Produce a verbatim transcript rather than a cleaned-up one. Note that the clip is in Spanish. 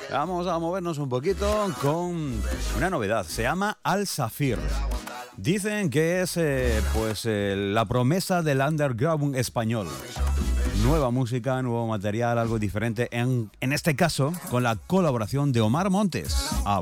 Vamos a movernos un poquito con una novedad. Se llama Al Safir. Dicen que es eh, pues eh, la promesa del underground español. Nueva música, nuevo material, algo diferente. En, en este caso, con la colaboración de Omar Montes. Ah,